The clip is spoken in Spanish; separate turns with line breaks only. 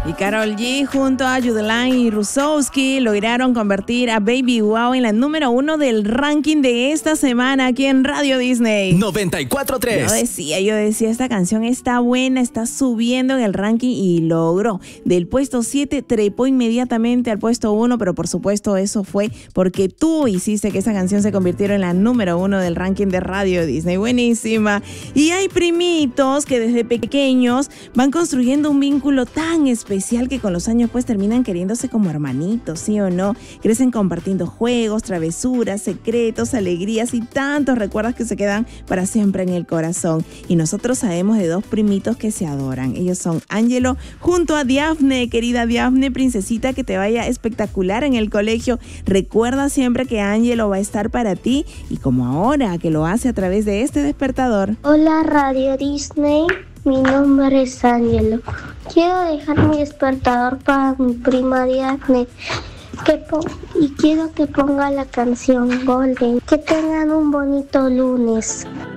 Y Karol G junto a Yudeline y Rusowski lograron convertir a Baby Wow en la número 1 del ranking de esta semana aquí en Radio Disney.
94.3.
Yo decía, esta canción está buena, está subiendo en el ranking y logró. Del puesto 7 trepó inmediatamente al puesto 1, pero por supuesto eso fue porque tú hiciste que esa canción se convirtiera en la número 1 del ranking de Radio Disney. Buenísima. Y hay primitos que desde pequeños van construyendo un vínculo tan especial que con los años pues terminan queriéndose como hermanitos, ¿sí o no? Crecen compartiendo juegos, travesuras, secretos, alegrías y tantos recuerdos que se quedan para siempre en el corazón. Y nosotros sabemos de dos primitos que se adoran. Ellos son Ángelo junto a Diafne. Querida Diafne, princesita, que te vaya espectacular en el colegio. Recuerda siempre que Ángelo va a estar para ti y como ahora que lo hace a través de este despertador.
Hola Radio Disney. Mi nombre es Ángelo. Quiero dejar mi despertador para mi prima Diafne y quiero que ponga la canción Golden. Que tengan un bonito lunes.